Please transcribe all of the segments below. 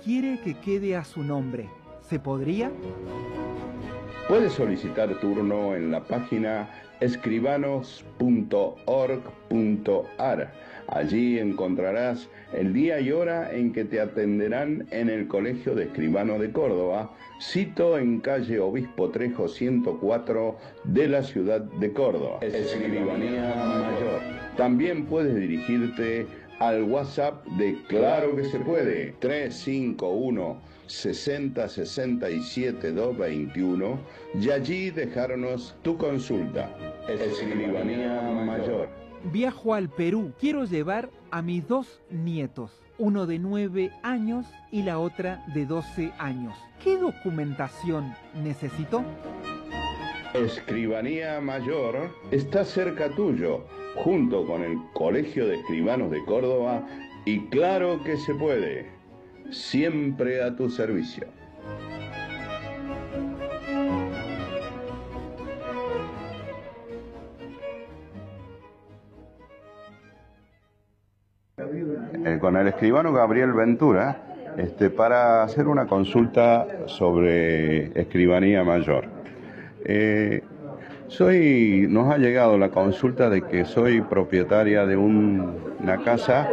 quiere que quede a su nombre. ¿Se podría? Puedes solicitar turno en la página escribanos.org.ar. Allí encontrarás el día y hora en que te atenderán en el Colegio de Escribanos de Córdoba, sito en calle Obispo Trejo 104 de la ciudad de Córdoba. Escribanía Mayor. También puedes dirigirte al WhatsApp de Claro que se puede, 351 60 67 221, y allí dejarnos tu consulta. Escribanía Mayor. Viajo al Perú. Quiero llevar a mis 2 nietos, uno de 9 años y la otra de 12 años. ¿Qué documentación necesito? Escribanía Mayor está cerca tuyo, junto con el Colegio de Escribanos de Córdoba, y Claro que se puede, siempre a tu servicio. Con el escribano Gabriel Ventura, para hacer una consulta sobre escribanía mayor. Nos ha llegado la consulta de que soy propietaria de una casa,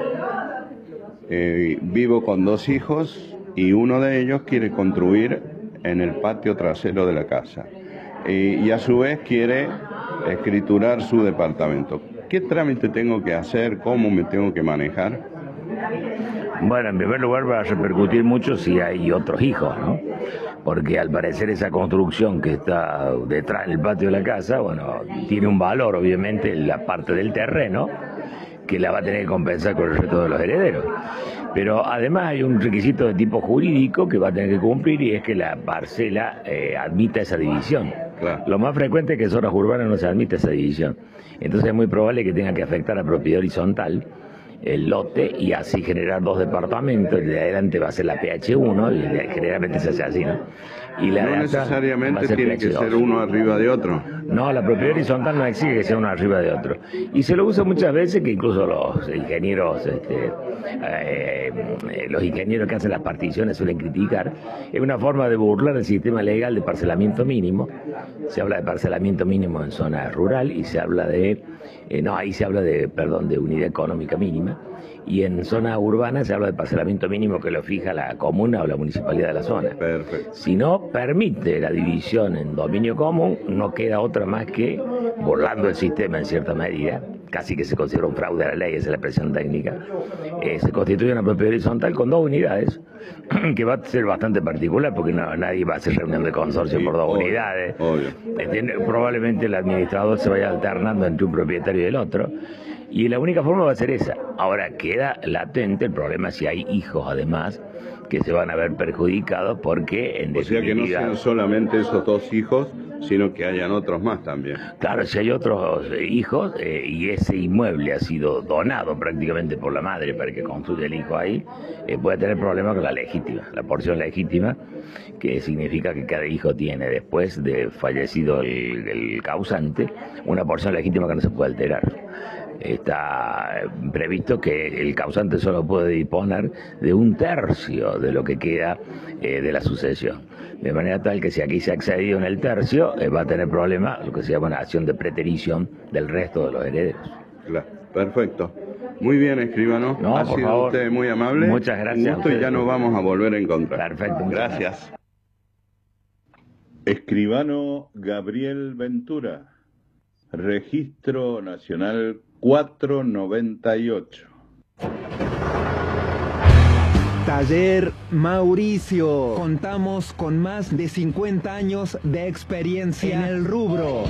vivo con 2 hijos y uno de ellos quiere construir en el patio trasero de la casa y a su vez quiere escriturar su departamento. ¿Qué trámite tengo que hacer? ¿Cómo me tengo que manejar? Bueno, en primer lugar va a repercutir mucho si hay otros hijos, ¿no? Porque al parecer esa construcción que está detrás del patio de la casa, bueno, tiene un valor, obviamente, la parte del terreno, que la va a tener que compensar con el resto de los herederos. Pero además hay un requisito de tipo jurídico que va a tener que cumplir, y es que la parcela admita esa división. Claro. Lo más frecuente es que en zonas urbanas no se admite esa división. Entonces es muy probable que tenga que afectar a propiedad horizontal el lote y así generar 2 departamentos. El de adelante va a ser la PH1 y generalmente se hace así, ¿no? Y la no necesariamente tiene que ser uno arriba de otro. No, la propiedad horizontal no exige que sea uno arriba de otro. Y se lo usa muchas veces, que incluso los ingenieros que hacen las particiones suelen criticar. Es una forma de burlar el sistema legal de parcelamiento mínimo. Se habla de parcelamiento mínimo en zona rural y se habla de de unidad económica mínima, y en zona urbana se habla de parcelamiento mínimo que lo fija la comuna o la municipalidad de la zona. Perfecto. Si no permite la división en dominio común, no queda otra más que, burlando el sistema en cierta medida, casi que se considera un fraude a la ley, esa es la expresión técnica, se constituye una propiedad horizontal con 2 unidades, que va a ser bastante particular, porque nadie va a hacer reunión de consorcio por 2 unidades. Obvio. Probablemente el administrador se vaya alternando entre un propietario y el otro, y la única forma va a ser esa. Ahora queda latente el problema si hay hijos, además, que se van a ver perjudicados porque, en definitiva... O sea, que no sean solamente esos 2 hijos, sino que hayan otros más también. Claro, si hay otros hijos y ese inmueble ha sido donado prácticamente por la madre para que construya el hijo ahí, puede tener problemas con la legítima, la porción legítima, que significa que cada hijo tiene, después de fallecido el causante, una porción legítima que no se puede alterar. Está previsto que el causante solo puede disponer de 1/3 de lo que queda de la sucesión. De manera tal que si aquí se ha accedido en el tercio, va a tener problemas, lo que se llama una acción de preterición del resto de los herederos. Claro, perfecto. Muy bien, escribano. No, ha por sido favor. usted muy amable. Muchas gracias. Un gusto, y ya nos vamos a volver a encontrar. Perfecto. Gracias. Escribano Gabriel Ventura. Registro Nacional 498. Taller Mauricio. Contamos con más de 50 años de experiencia en el rubro.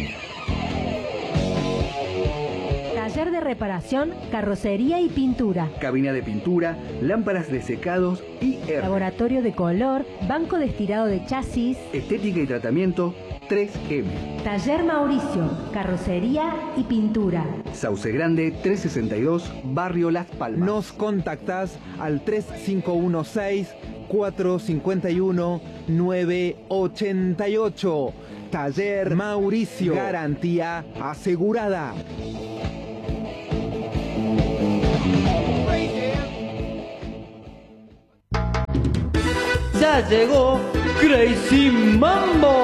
Taller de reparación, carrocería y pintura. Cabina de pintura, lámparas de secados y Laboratorio de color, banco de estirado de chasis. estética y tratamiento 3M. Taller Mauricio, carrocería y pintura. Sauce Grande 362, Barrio Las Palmas. Nos contactás al 3516-451-988. Taller Mauricio. Garantía asegurada. ya llegó Crazy Mambo.